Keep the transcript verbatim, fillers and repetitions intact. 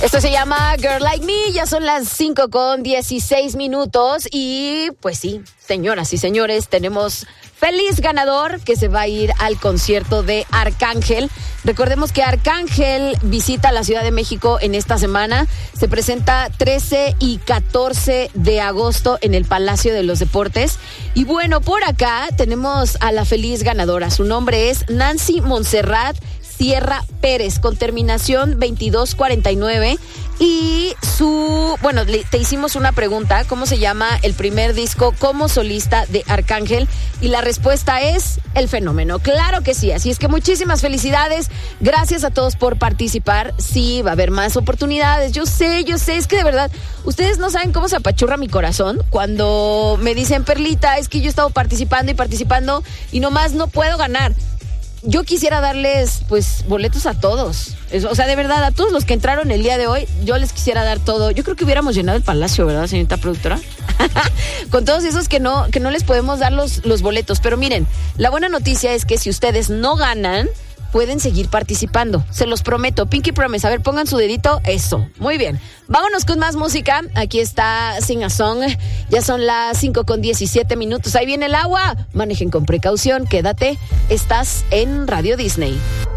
Esto se llama Girl Like Me, ya son las cinco con dieciséis minutos y pues sí, señoras y señores, tenemos feliz ganador que se va a ir al concierto de Arcángel. Recordemos que Arcángel visita la Ciudad de México en esta semana, se presenta trece y catorce de agosto en el Palacio de los Deportes. Y bueno, por acá tenemos a la feliz ganadora, su nombre es Nancy Montserrat Sierra Pérez, con terminación veintidós cuarenta y nueve. Y su, bueno, le, te hicimos una pregunta, ¿cómo se llama el primer disco como solista de Arcángel? Y la respuesta es El Fenómeno. Claro que sí, así es que muchísimas felicidades, gracias a todos por participar. Sí, va a haber más oportunidades, yo sé, yo sé, es que de verdad, ustedes no saben cómo se apachurra mi corazón cuando me dicen, Perlita, es que yo he estado participando y participando y nomás no puedo ganar. Yo quisiera darles, pues, boletos a todos. O sea, de verdad, a todos los que entraron el día de hoy, yo les quisiera dar todo. Yo creo que hubiéramos llenado el palacio, ¿verdad, señorita productora? Con todos esos que no, que no les podemos dar los, los boletos. Pero miren, la buena noticia es que si ustedes no ganan, pueden seguir participando. Se los prometo. Pinky Promise. A ver, pongan su dedito. Eso. Muy bien. Vámonos con más música. Aquí está Sing a Song. Ya son las cinco con diecisiete minutos. Ahí viene el agua. Manejen con precaución. Quédate. Estás en Radio Disney.